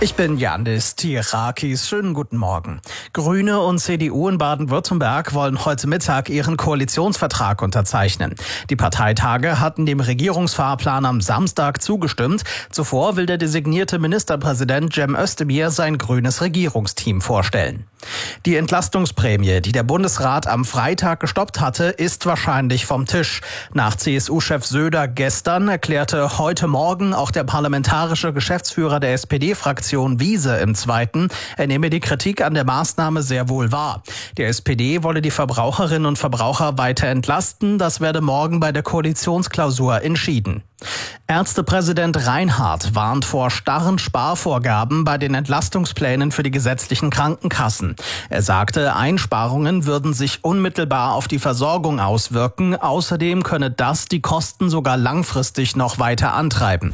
Ich bin Janis Tirakis. Schönen guten Morgen. Grüne und CDU in Baden-Württemberg wollen heute Mittag ihren Koalitionsvertrag unterzeichnen. Die Parteitage hatten dem Regierungsfahrplan am Samstag zugestimmt. Zuvor will der designierte Ministerpräsident Cem Özdemir sein grünes Regierungsteam vorstellen. Die Entlastungsprämie, die der Bundesrat am Freitag gestoppt hatte, ist wahrscheinlich vom Tisch. Nach CSU-Chef Söder gestern erklärte heute Morgen auch der parlamentarische Geschäftsführer der SPD-Fraktion Wiese im Zweiten, er nehme die Kritik an der Maßnahme sehr wohl wahr. Die SPD wolle die Verbraucherinnen und Verbraucher weiter entlasten. Das werde morgen bei der Koalitionsklausur entschieden. Ärztepräsident Reinhardt warnt vor starren Sparvorgaben bei den Entlastungsplänen für die gesetzlichen Krankenkassen. Er sagte, Einsparungen würden sich unmittelbar auf die Versorgung auswirken. Außerdem könne das die Kosten sogar langfristig noch weiter antreiben.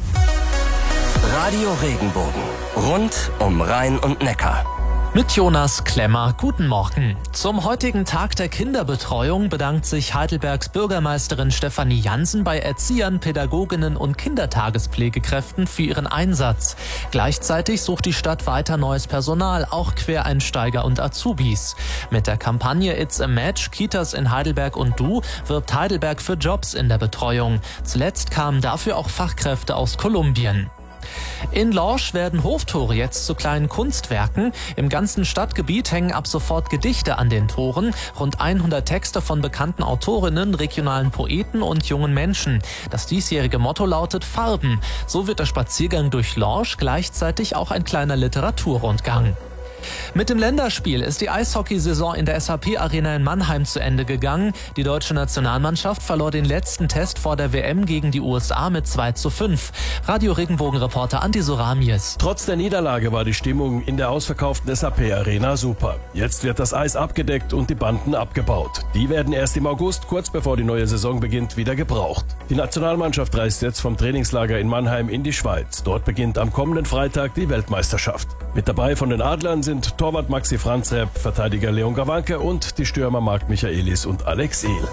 Radio Regenbogen. Rund um Rhein und Neckar. Mit Jonas Klemmer, guten Morgen. Zum heutigen Tag der Kinderbetreuung bedankt sich Heidelbergs Bürgermeisterin Stefanie Jansen bei Erziehern, Pädagoginnen und Kindertagespflegekräften für ihren Einsatz. Gleichzeitig sucht die Stadt weiter neues Personal, auch Quereinsteiger und Azubis. Mit der Kampagne It's a Match, Kitas in Heidelberg und Du wirbt Heidelberg für Jobs in der Betreuung. Zuletzt kamen dafür auch Fachkräfte aus Kolumbien. In Lorsch werden Hoftore jetzt zu kleinen Kunstwerken. Im ganzen Stadtgebiet hängen ab sofort Gedichte an den Toren. Rund 100 Texte von bekannten Autorinnen, regionalen Poeten und jungen Menschen. Das diesjährige Motto lautet Farben. So wird der Spaziergang durch Lorsch gleichzeitig auch ein kleiner Literaturrundgang. Mit dem Länderspiel ist die Eishockeysaison in der SAP-Arena in Mannheim zu Ende gegangen. Die deutsche Nationalmannschaft verlor den letzten Test vor der WM gegen die USA mit 2:5. Radio Regenbogen-Reporter Andi Soramies. Trotz der Niederlage war die Stimmung in der ausverkauften SAP-Arena super. Jetzt wird das Eis abgedeckt und die Banden abgebaut. Die werden erst im August, kurz bevor die neue Saison beginnt, wieder gebraucht. Die Nationalmannschaft reist jetzt vom Trainingslager in Mannheim in die Schweiz. Dort beginnt am kommenden Freitag die Weltmeisterschaft. Mit dabei von den Adlern sind Torwart Maxi Franzrepp, Verteidiger Leon Gawanke und die Stürmer Marc Michaelis und Alex Ehl.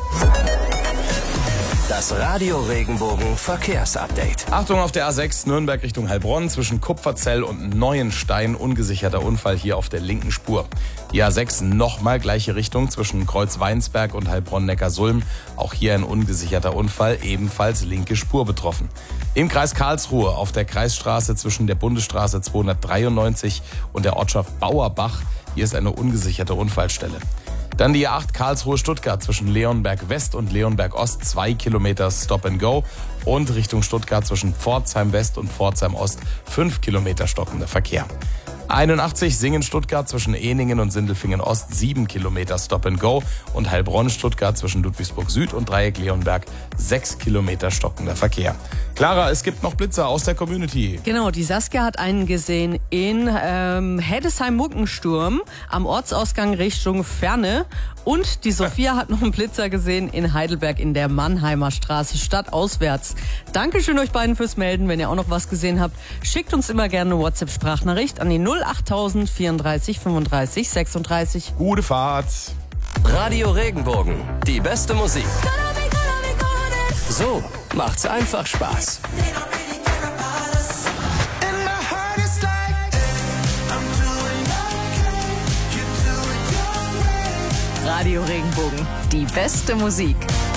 Das Radio Regenbogen Verkehrsupdate. Achtung auf der A6 Nürnberg Richtung Heilbronn zwischen Kupferzell und Neuenstein. Ungesicherter Unfall hier auf der linken Spur. Die A6 nochmal gleiche Richtung zwischen Kreuz-Weinsberg und Heilbronn-Neckarsulm. Auch hier ein ungesicherter Unfall, ebenfalls linke Spur betroffen. Im Kreis Karlsruhe auf der Kreisstraße zwischen der Bundesstraße 293 und der Ortschaft Bauerbach. Hier ist eine ungesicherte Unfallstelle. Dann die A8 Karlsruhe-Stuttgart zwischen Leonberg West und Leonberg Ost, 2 Kilometer Stop and Go. Und Richtung Stuttgart zwischen Pforzheim West und Pforzheim Ost, 5 Kilometer stockender Verkehr. 81 Singen-Stuttgart zwischen Eningen und Sindelfingen Ost, 7 Kilometer Stop and Go. Und Heilbronn-Stuttgart zwischen Ludwigsburg Süd und Dreieck Leonberg, 6 Kilometer stockender Verkehr. Clara, es gibt noch Blitzer aus der Community. Genau, die Saskia hat einen gesehen in Heddesheim-Muckensturm am Ortsausgang Richtung Ferne. Und die Sophia hat noch einen Blitzer gesehen in Heidelberg in der Mannheimer Straße, stadtauswärts. Dankeschön euch beiden fürs Melden. Wenn ihr auch noch was gesehen habt, schickt uns immer gerne eine WhatsApp-Sprachnachricht an die 08000 34 35 36. Gute Fahrt. Radio Regenbogen, die beste Musik. So macht's einfach Spaß. Radio Regenbogen, die beste Musik.